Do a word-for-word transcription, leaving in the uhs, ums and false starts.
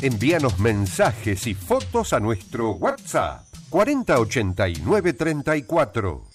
Envíanos mensajes y fotos a nuestro WhatsApp cuarenta ochenta y nueve treinta y cuatro.